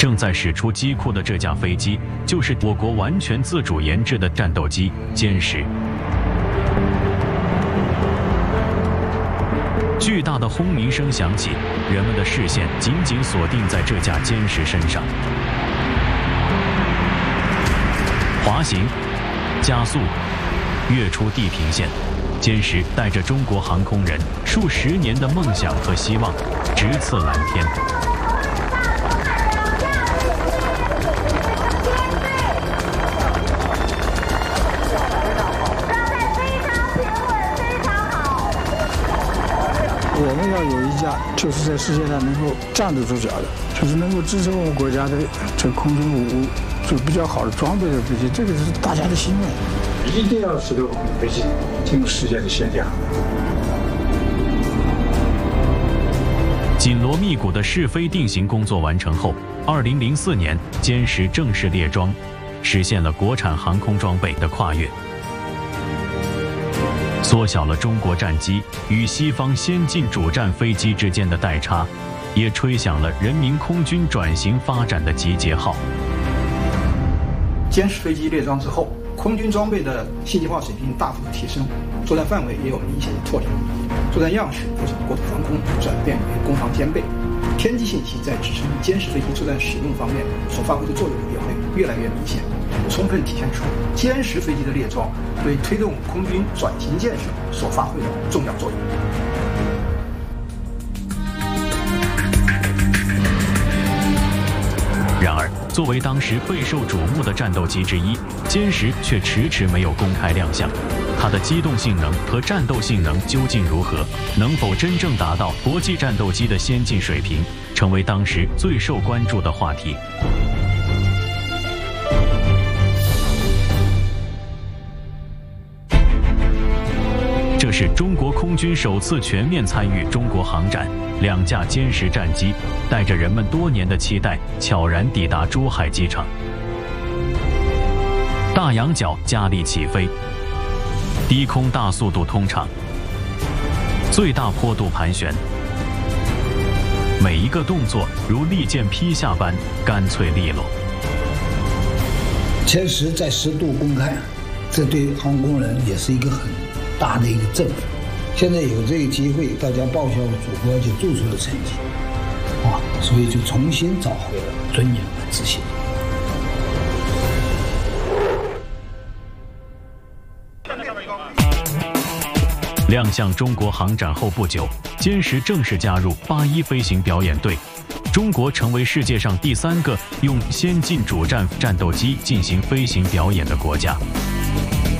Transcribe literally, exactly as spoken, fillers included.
正在驶出机库的这架飞机，就是我国完全自主研制的战斗机歼十。巨大的轰鸣声响起，人们的视线紧紧锁定在这架歼十身上。滑行、加速、跃出地平线，歼十带着中国航空人数十年的梦想和希望，直刺蓝天。 我们要有一架就是在世界上能够站得住脚的，就是能够支撑我们国家的这空军武就比较好的装备的飞机，这个是大家的心愿，一定要使得我们飞机进入世界的先进行列。 紧锣密鼓的试飞定型工作完成后，二零零四年歼十正式列装，实现了国产航空装备的跨越。缩小了中国战机与西方先进主战飞机之间的代差，也吹响了人民空军转型发展的集结号。 歼十飞机列装之后，空军装备的信息化水平大幅度提升，作战范围也有明显的拓展，作战样式不从国土防空转变为攻防兼备。天基信息在支撑歼十飞机作战使用方面所发挥的作用也会越来越明显，充分体现出歼十飞机的列装对推动空军转型建设所发挥的重要作用。 然而，作为当时备受瞩目的战斗机之一，歼十却迟迟没有公开亮相。它的机动性能和战斗性能究竟如何？能否真正达到国际战斗机的先进水平，成为当时最受关注的话题。这是中国空军首次全面参与中国航展，两架歼十战机带着人们多年的期待，悄然抵达珠海机场。大仰角加力起飞，低空大速度通畅，最大坡度盘旋，每一个动作如利剑劈下般干脆利落。 歼十在十度公开，这对航空人也是一个很大的一个振奋。现在有这个机会，大家报效了祖国，就做出了成绩，啊，所以就重新找回了尊严和自信。 亮相中国航展后不久，歼十正式加入八一飞行表演队，中国成为世界上第三个用先进主战战斗机进行飞行表演的国家。